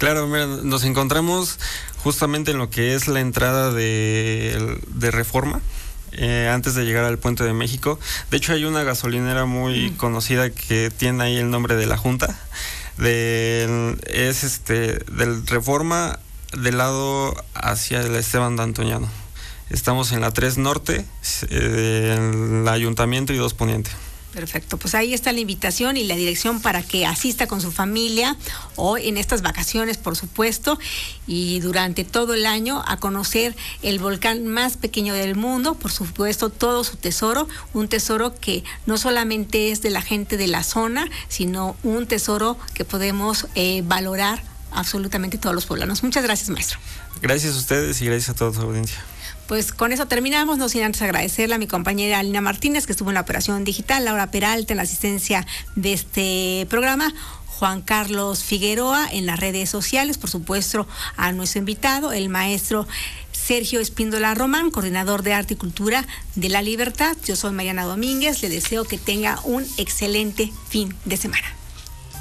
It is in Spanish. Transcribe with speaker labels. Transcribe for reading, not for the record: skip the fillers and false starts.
Speaker 1: Claro, mira, nos encontramos justamente en lo que es la entrada de Reforma. Antes de llegar al Puente de México. De hecho, hay una gasolinera muy conocida que tiene ahí el nombre de la Junta. Del Reforma, del lado hacia el Esteban de Antoñano. Estamos en la 3 Norte, en el Ayuntamiento y 2 Poniente.
Speaker 2: Perfecto, pues ahí está la invitación y la dirección para que asista con su familia o en estas vacaciones, por supuesto, y durante todo el año a conocer el volcán más pequeño del mundo, por supuesto, todo su tesoro, un tesoro que no solamente es de la gente de la zona, sino un tesoro que podemos valorar absolutamente todos los poblanos. Muchas gracias, maestro.
Speaker 1: Gracias a ustedes y gracias a toda su audiencia.
Speaker 2: Pues con eso terminamos, no sin antes agradecerle a mi compañera Alina Martínez, que estuvo en la operación digital, Laura Peralta en la asistencia de este programa, Juan Carlos Figueroa en las redes sociales, por supuesto a nuestro invitado, el maestro Sergio Espíndola Román, coordinador de Arte y Cultura de La Libertad. Yo soy Mariana Domínguez, le deseo que tenga un excelente fin de semana.